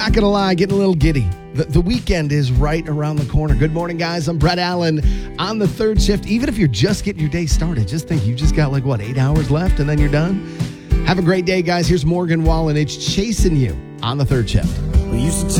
not going to lie, getting a little giddy. The weekend is right around the corner. Good morning, guys. I'm Brett Allen on the third shift. Even if you're just getting your day started, just think you just got 8 hours left and then you're done. Have a great day, guys. Here's Morgan Wallen. It's Chasing You on the third shift. We used to